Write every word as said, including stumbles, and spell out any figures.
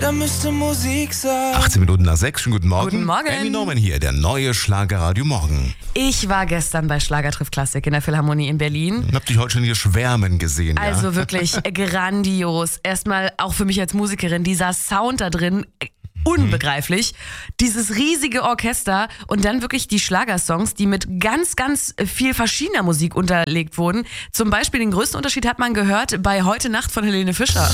Da müsste Musik sein. achtzehn Minuten nach sechs, schönen guten Morgen. Guten Morgen. Amy Norman hier, der neue Schlagerradio Morgen. Ich war gestern bei Schlager trifft Klassik in der Philharmonie in Berlin. Ich hab dich heute schon hier schwärmen gesehen. Also ja? wirklich grandios. Erstmal auch für mich als Musikerin, dieser Sound da drin, unbegreiflich. Dieses riesige Orchester und dann wirklich die Schlagersongs, die mit ganz, ganz viel verschiedener Musik unterlegt wurden. Zum Beispiel den größten Unterschied hat man gehört bei Heute Nacht von Helene Fischer.